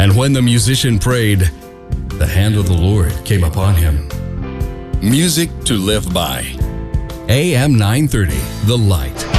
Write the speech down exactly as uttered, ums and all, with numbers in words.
And when the musician prayed, the hand of the Lord came upon him. Music to live by. A M nine thirty, The Light.